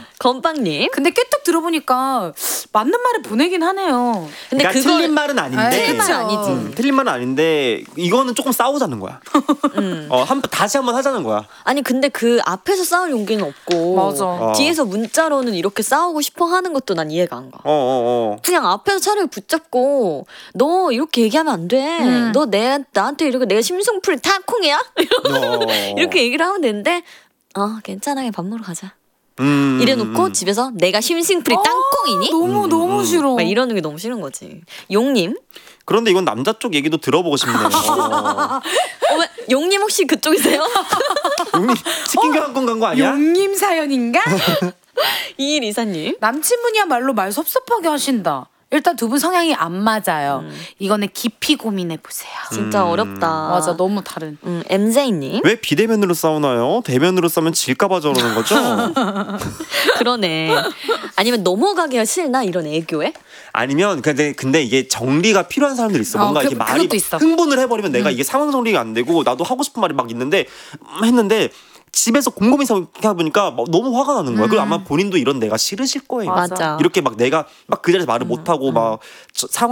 건빵님. 근데 깨톡 들어보니까 맞는 말을 보내긴 하네요. 근데 그러니까 틀린 말은 아닌데. 틀린 말은 아니지. 틀린 말은 아닌데 이거는 조금 싸우자는 거야. 다시 한번 하자는 거야. 아니 근데 그 앞에서 싸울 용기는 없고 맞아. 뒤에서 문자로는 이렇게 싸우고 싶어 하는 것도 난 이해가 안 가. 그냥 앞에서 차라리 붙잡고 너 이렇게 얘기하면 안 돼. 너 나한테 이렇게 내가 심승풀이 탁콩이야? 이렇게 얘기를 하면 되는데 괜찮아 밥 먹으러 가자. 이래놓고 집에서 내가 심승풀이 땅콩이니? 너무 싫어. 이러는 게 너무 싫은 거지. 용님. 그런데 이건 남자 쪽 얘기도 들어보고 싶네요. 용님 혹시 그쪽이세요? 용님 치킨 교환권 간 거 아니야? 용님 사연인가? 2124님. 남친분이야말로 말 섭섭하게 하신다. 일단 두 분 성향이 안 맞아요. 이거는 깊이 고민해보세요. 진짜 어렵다. 맞아, 너무 다른. MJ님. 왜 비대면으로 싸우나요? 대면으로 싸우면 질까봐 저러는 거죠? 그러네. 아니면 넘어가기가 싫나 이런 애교에? 아니면 근데 이게 정리가 필요한 사람들이 있어. 뭔가 이렇게 말이 흥분을 해버리면 내가 이게 상황 정리가 안 되고 나도 하고 싶은 말이 막 있는데 했는데 집에서 곰곰이 생각해 보니까 너무 화가 나는 거야. 그리고 아마 본인도 이런 내가 싫으실 거예요. 맞아. 이렇게 막 내가 막 그 자리에서 말을 못 하고 막 상황